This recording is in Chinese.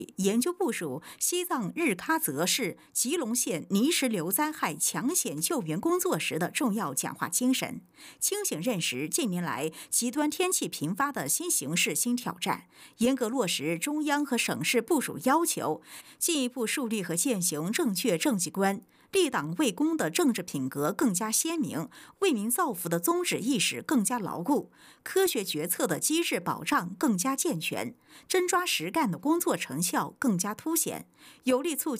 研究部署西藏日喀则市吉隆县泥石流灾害抢险救援工作时的重要讲话精神，清醒认识近年来极端天气频发的新形势、新挑战，严格落实中央和省市部署要求，进一步树立和践行正确政绩观。立党为公的政治品格更加鲜明，为民造福的宗旨意识更加牢固，科学决策的机制保障更加健全，真抓实干的工作成效更加凸显，有力促进